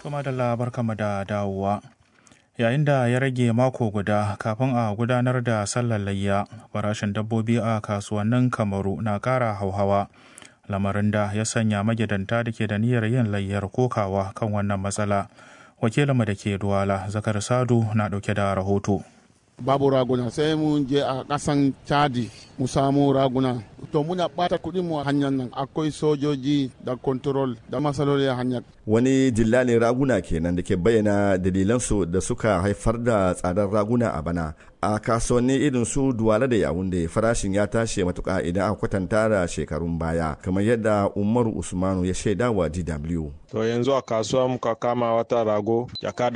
Kuma da barkanmu da dawowa. Yayin da ya rage mako guda kafin a gudanar da sallar layya, farashin dabbobi a kasuwannin Kamaru na ƙara hauhawa. Lamarin da ya sanya magidanta da ke da niyyar yin layyar kokawa kan wannan matsala. Wakilinmu da ke Duwala, Zakar Sadu na ɗauke da rahoto. Babu raguna sai mun je a ƙasan Chadi mu samu raguna. To muna ɓata kuɗin mu a hanyar nan, akwai sojoji da control da matsaloli a hanyar. Wani dillalin raguna kenan da ke bayyana dalilansu da suka haifar da tsadar raguna a bana. A kasuwanni irin su Duwala da Yawunde farashin ya tashi matuƙa idan aka kwatanta da shekarun baya, kamar yadda Umaru Usmanu ya shaida wa DW. To yanzu a kasuwa muka kama wata rago jaka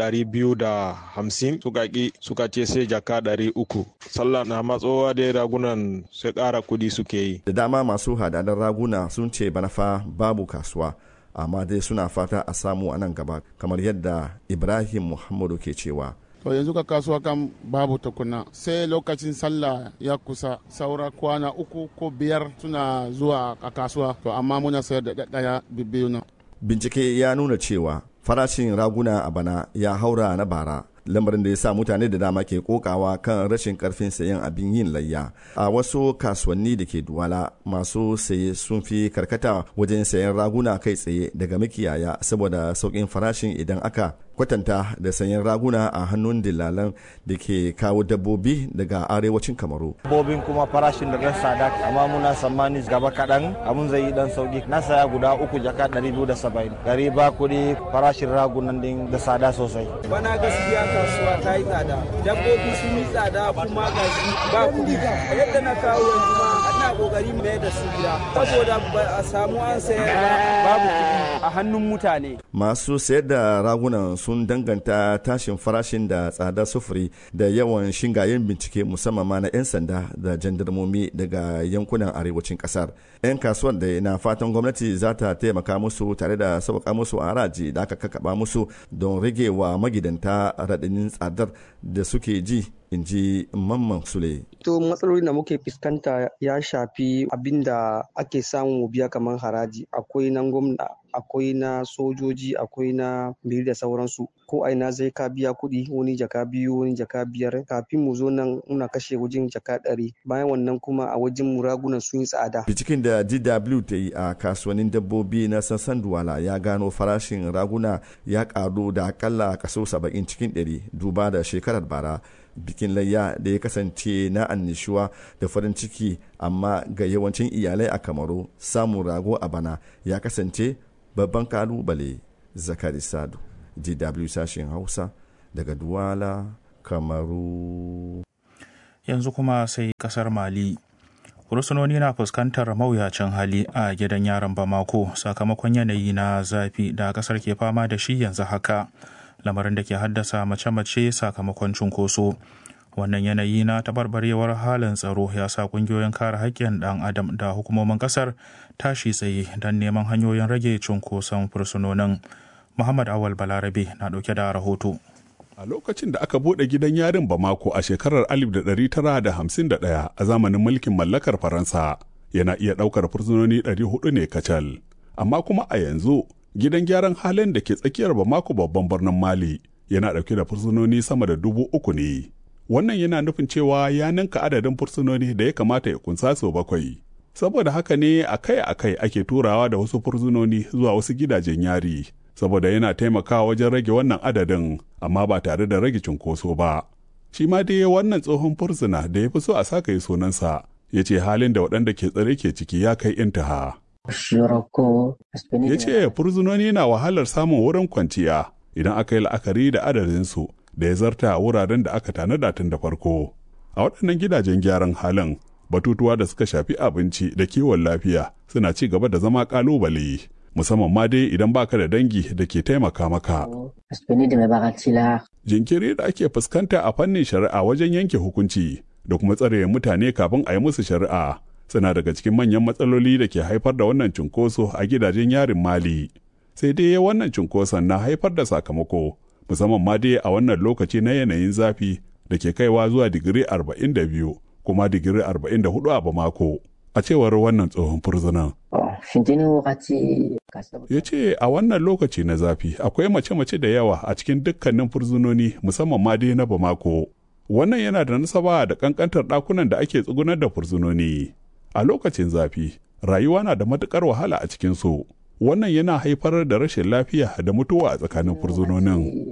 250 suka ce sai jaka 300. Sallah na matsowa da ragunan sai ƙara kudi suke yi. Da dama masu hadadar raguna sun ce bana fa babu kasuwa, amma dai suna fata a samu a nan gaba, kamar yadda Ibrahim Muhammadu ke cewa. To yanzu ka kasuwa kan babu tukuna, sai lokacin sallah ya kusa saura kwana 3 ko 5 suna zuwa a kasuwa, to amma muna sayar da ɗaya biyu na. Bincike ya nuna cewa farashin raguna a bana ya haura na bara, lamarin da ya sa mutane da dama ke kokawa kan rashin karfin sayen abin yin layya. A wasu kasuwanni da ke Duwala, masu saye sun fi karkata wajen sayen raguna kai tsaye daga makiyaya saboda sauƙin farashin idan aka kwatanta da sayen raguna a hannun dillalan da ke kawo dabbobi daga arewacin Kamaru. Dabbobin kuma farashin da tsada, amma muna tsammani gaba kaɗan abun zai yi dan sauki. Na saya guda 3 jaka 270. Gari ba kuɗi, farashin ragunan din da tsada sosai. Bana gaskiya kasuwa ta yi tsada, dabbobi sun yi tsada kuma gashi ba kuɗi. Yadda na kawo yanzu ma ana kokari mai da su gida saboda ba a samu an sayar babu kuɗi a hannun mutane. Masu sayar da ragunan sun danganta tashin farashin da tsadar sufuri da yawan shingayen bincike musamman ma na 'yan sanda da jandarmomi daga yankunan arewacin kasar. 'Yan kasuwar da na fatan gwamnati za ta taimaka musu tare da sauƙa musu haraji da aka kakaba musu don rage wa magidanta raɗaɗin tsadar da suke ji, in ji Mamman Sule. To matsalolin da muke fuskanta ya shafi abin da ake samu biya kamar haraji, akwai na gwamna, akwai na sojoji, akwai na biri da sauransu. Ko aina zai ka biya kuɗi, wani jaka 2 wani jaka 5, kafin mu zo nan muna kashe wajen jaka 100. Bayan wannan kuma a wajen mu ragunan sun yi tsada. Binciken da DW ta yi a kasuwannin dabbobi na sassan Duwala ya gano farashin raguna ya karu da akalla kaso 70 cikin 100 duba da shekarar bara. Bikin layya da ya kasance na annishuwa da farin ciki, amma ga yawancin iyalai a Kamaru samun rago a bana ya kasance babban kalubale. Zakari Sadu, DW sashen Hausa daga Duwala, Kamaru. Yanzu kuma sai kasar Mali. Fursunoni na fuskantar mawuyacin hali a gidan yaron Bamako sakamakon yanayi na zafi da kasar ke fama da shi yanzu haka, lamarin da ke haddasa mace-mace sakamakon cunkoso. Wannan yanayi na tabarbarewar halin tsaro ya sa kungiyoyin kare haƙƙin ɗan adam da hukumomin ƙasar tashi tsaye don neman hanyoyin rage cunkoson fursunonin. Muhammad Awal Balarabe na ɗauke da rahoto. A lokacin da aka buɗe gidan yarin Bamako a shekarar 1951 a zamanin mulkin mallakar Faransa, yana iya ɗaukar fursunoni 400 ne kacal. Amma kuma a yanzu gidan gyaran halin da ke tsakiyar Bamako babban birnin Mali yana ɗauke da fursunoni sama da 3,000 ne. Wannan yana nufin cewa ya ninka adadin fursunoni da ya kamata ya kunsa sau 7. Saboda haka ne akai-akai ake turawa da wasu fursunoni zuwa wasu gidajen yari, saboda yana taimakawa wajen rage wannan adadin, amma ba tare da rage cunkoso ba. Shi ma dai wannan tsohon fursuna da ya fi so a saka yi sunansa, ya ce halin da waɗanda ke tsare ke ciki ya kai intaha. Ya ce fursunoni na wahalar samun wurin kwanciya idan aka yi la'akari da adadinsu da ya zarta a wuraren da aka tanada tun da farko. A waɗannan gidajen gyaran halin, batutuwa da suka shafi abinci da kiwon lafiya suna ci gaba da zama ƙalubale, musamman ma dai idan baka da dangi da ke taimaka maka. Jinkiri da ake fuskanta a fannin shari'a wajen yanke hukunci da kuma tsare mutane kafin a yi musu shari'a suna daga cikin manyan matsaloli da ke haifar da wannan cunkoso a gidajen yarin Mali. Sai dai wannan cunkoson na haifar da sakamako, musamman ma dai a wannan lokaci na yanayin zafi da ke kaiwa zuwa digiri 42 kuma digiri 44 a Bamako. a cewar wannan tsohon fursunan. Ya ce a wannan lokaci na zafi akwai mace-mace da yawa a cikin dukkanin fursunoni musamman ma dai na Bamako. Wannan yana da nasaba da kankantar ɗakunan da ake tsugunar da fursunoni. A lokacin zafi, rayuwa na da matuƙar wahala a cikinsu. Wannan yana haifar da rashin lafiya da mutuwa a tsakanin fursunonin.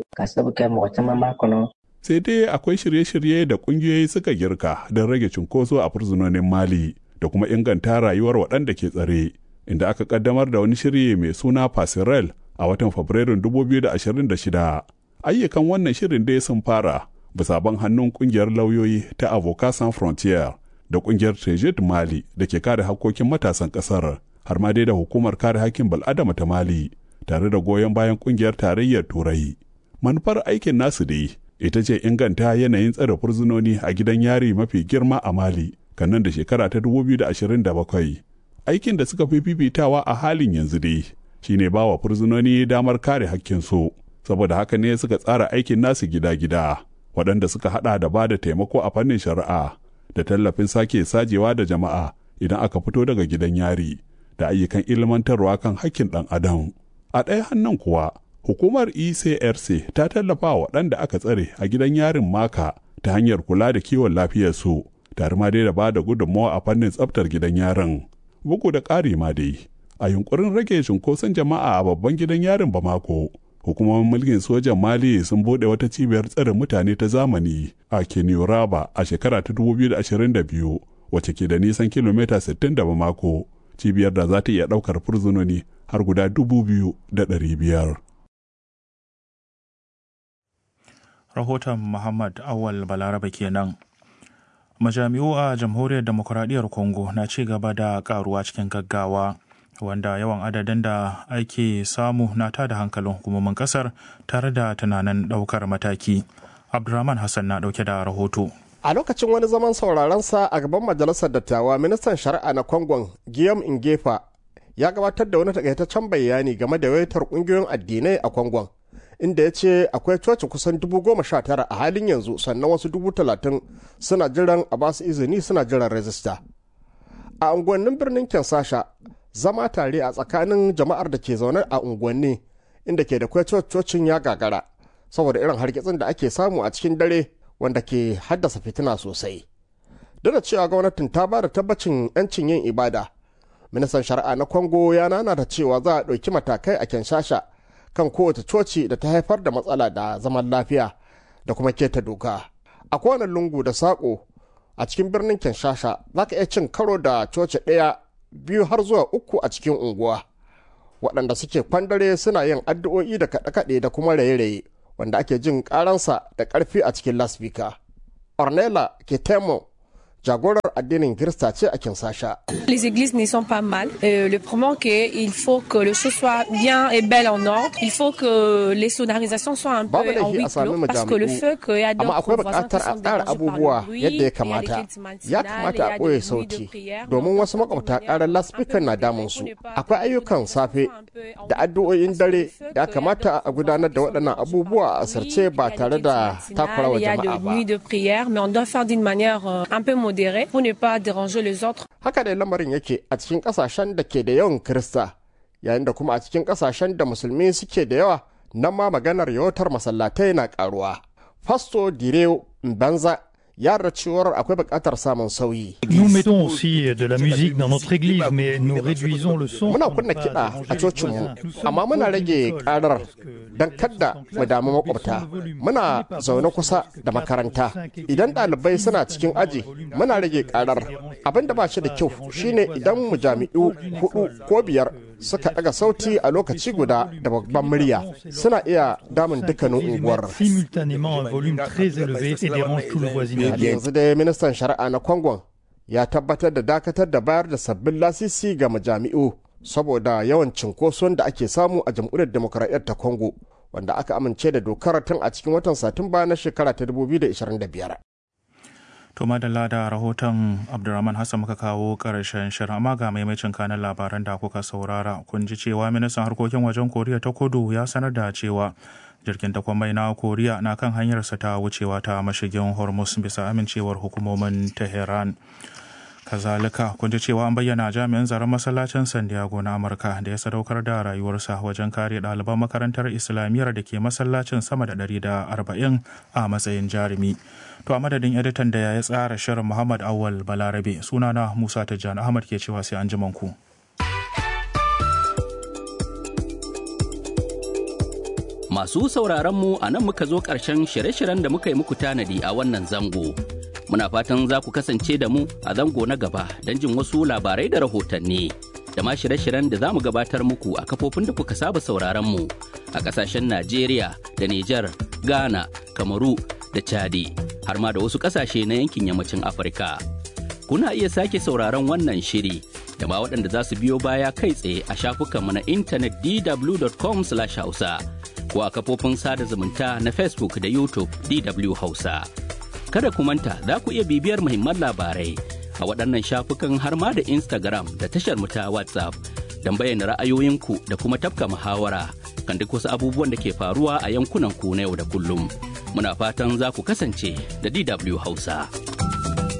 Sai dai akwai shirye-shirye da ƙungiyoyi suka girka don rage cunkoso a fursunonin Mali da kuma inganta rayuwar waɗanda ke tsare, inda aka ƙaddamar da wani shiri mai suna Passerelle a watan Fabrairun 2026. Ayyukan wannan shirin dai sun fara bisa ban hannun ƙungiyar lauyoyi ta Avocats Sans Frontières da ƙungiyar Tejid Mali da ke kare hakkokin matasan ƙasar, har ma dai da hukumar kare hakkin bal'adama ta Mali, tare da goyon bayan ƙungiyar tarayyar Turai. Manufar aikin nasu dai ita ce inganta yanayin tsare fursunoni a gidan yari mafi girma a Mali, kannan da shekara ta 2027. Aikin da suka fi fifitawa a halin yanzu dai shine ba wa fursunoni damar kare hakkinsu, saboda haka ne suka tsara aikin nasu gida-gida, waɗanda suka haɗa da ba da taimako a fannin shari'a da tallafin sake sajewa da jama'a idan aka fito daga gidan yari da ayyukan ilmantarwa kan hakkin ɗan adam. A ɗaya hannun kuwa, hukumar ECRC ta tallafa wa waɗanda aka tsare a gidan yarin Maka ta hanyar kula da kiwon lafiyarsu, tare ma dai da ba da gudunmawa a fannin tsaftar gidan yarin. Bugu da ƙari ma dai, a yunkurin rage cunkoson jama'a a babban gidan yarin Bamako, hukumomin mulkin sojan Mali sun buɗe wata cibiyar tsare mutane ta zamani a Kenyoraba a shekara ta 2022, wacce ke da nisan kilomita 60 da Bamako, cibiyar da za ta iya ɗaukar fursunoni har guda 2,500. Rahoton Muhammad Awal Balaraba kenan. Majami'u a Jamhuriyar Demokuraɗiyyar Congo na ci gaba da ƙaruwa cikin gaggawa, wanda yawan adadin da ake samu na tada hankalin hukumomin ƙasar tare da tunanin ɗaukar mataki. Abdurrahman Hassan na ɗauke da rahoto. A lokacin wani zaman sauraron sa a gaban majalisar dattawa, ministan shari'a na Congon Guillaume Ingefa ya gabatar da wani takaitaccen bayani game da yawaitar ƙungiyoyin addinai a Congon, inda ya ce akwai coci kusan 19,000 a halin yanzu, sannan wasu 30,000 suna jiran a basu izini suna jiran rajista. A unguwannin birnin Kinshasa, zama tare a tsakanin jama'ar da ke zaune a unguwanni inda ke da cocin ya gagara saboda irin hargitsin da ake samu a cikin dare wanda ke haddasa fitina sosai. Duk da cewa gwamnatin ta ba da tabbacin 'yancin yin ibada, ministan shari'a na Congo ya nana da cewa za a ɗauki matakai a Kinshasa kan kowace coci da ta haifar da matsala da zaman lafiya da kuma keta doka. A kowane lungu da saƙo a cikin birnin Kinshasa za ka iya cin karo da coci ɗaya, biyu har zuwa 3 a cikin unguwa, waɗanda suke kwandare suna yin addu'o'i da kaɗe-kaɗe da kuma raye-raye wanda ake jin ƙaransa da ƙarfi a cikin lasfika. Ornella Ketemo, jagorar addinin Kirista ce a Kinshasa. Les églises ne sont pas mal. Le problème est qu'il faut que le chose soit bien et belle en ordre. Il faut que les sonorisations soient un peu en huis clos parce que le feu qu'il y a dans les voisins qui sont dérangés par le bruit, il y a l'église matinale, il y a des nuits de prière. Domin wasu makwabta ƙarar laspikan na damun su. Akwai ayyukan safe da addu'o'in dare da kamata a gudanar da waɗannan abubuwa a asirce ba tare da takurawa jama'a ba. Il y a des nuits de prière, mais on doit faire d'une manière un peu modérée pour ne pas déranger les autres. Haka dai lamarin yake a cikin kasashen da ke da yawan Kirista, yayin da kuma a cikin kasashen da musulmi suke da yawa, nan ma maganar yawatar masallatai na karuwa. Fasto Direo Mbanza ya rada cewar akwai buƙatar samun sauyi. Nous mettons aussi de la musique dans notre église, mais nous réduisons le son. Muna kunna kiɗa a cocinmu, amma muna rage ƙarar don kada mu damu makwabta. Muna zaune kusa da makaranta. Idan ɗalibai suna cikin aji, muna rage ƙarar. Abin da ba shi da kyau shine idan mujami'u 4 ko 5 suka ɗaga sauti a lokaci guda da babban murya, suna iya damun dukkanin unguwar. Simultanément un volume très élevé et dérange tout le voisinage. Yanzu dai ministan shari'a na Congo ya tabbatar da dakatar da bayar da sabbin lasisi ga majami'u saboda yawan cinkoson da ake samu a jamhuriyar demokuraɗiyyar ta Congo, wanda aka amince da dokar tun a cikin watan Satumba na shekara ta 2025. To madalla da rahoton Abdurrahman Hassan muka kawo ƙarshen shirin, amma ga maimacin kanan labaran da kuka saurara. Kun ji cewa ministan harkokin wajen Koriya ta Kudu ya sanar da cewa jirgin dakon mai na Koriya na kan hanyarsa ta wucewa ta mashigin Hormuz bisa amincewar hukumomin Tehran. kazalika kun ji cewa an bayyana jami'in tsaron masallacin San Diego na Amurka da ya sadaukar da rayuwarsa wajen kare ɗaliban makarantar islamiyyar da ke masallacin sama da 140 a matsayin jarumi. To a madadin editan da ya tsara shirin Muhammad Awal Balarabe, sunana Musa Tijjani Ahmad ke cewa sai an ji ku. Masu sauraron mu a nan muka zo ƙarshen shirye-shiryen da muka yi muku tanadi a wannan zango. Muna fatan za ku kasance da mu a zango na gaba don jin wasu labarai da rahotanni. Da ma shirye-shiryen da za mu gabatar muku a kafofin da kuka saba sauraron mu a ƙasashen Najeriya da Nijar, Ghana, Kamaru da Chadi, har ma da wasu ƙasashe na yankin yammacin Afirka. Kuna iya sake sauraron wannan shiri da ma waɗanda za su biyo baya kai tsaye a shafukanmu na intanet dw.com/hausa. ko a kafofin sada zumunta na Facebook da YouTube DW Hausa. Kada ku manta za ku iya bibiyar muhimman labarai a waɗannan shafukan har ma da Instagram da tashar mu ta WhatsApp don bayyana ra'ayoyinku da kuma tafka muhawara kan duk wasu abubuwan da ke faruwa a yankunan ku na yau da kullum. Muna fatan za ku kasance da DW Hausa.